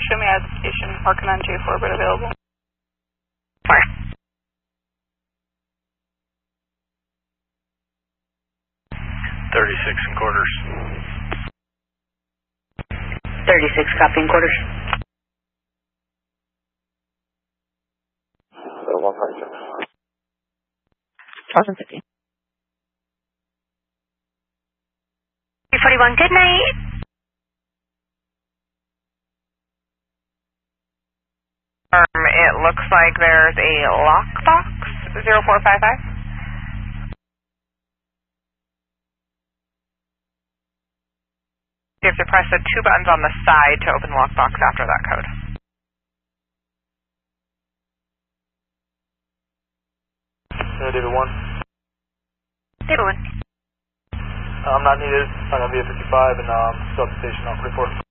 show me at the station, working on J4, but available. Fire. 36 and quarters. 36, copy and quarters. 156. 1050. 341, good night. It looks like there's a lockbox, 0455. You have to press the two buttons on the side to open the lockbox after that code. David 1. David 1. I'm not needed. I'm going to be at 55 and still at the station. I'll report.